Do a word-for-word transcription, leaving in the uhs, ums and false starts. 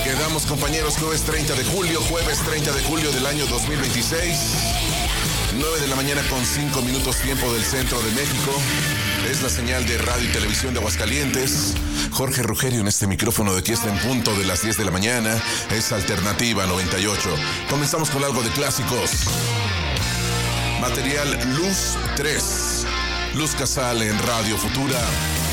Quedamos, compañeros, jueves treinta de julio, jueves treinta de julio del año dos mil veintiséis. nueve de la mañana con cinco minutos tiempo del centro de México. Es la señal de radio y televisión de Aguascalientes. Jorge Rugerio en este micrófono de aquí está en punto de las diez de la mañana. Es Alternativa noventa y ocho. Comenzamos con algo de clásicos. Material Luz tres. Luz Casal en Radio Futura.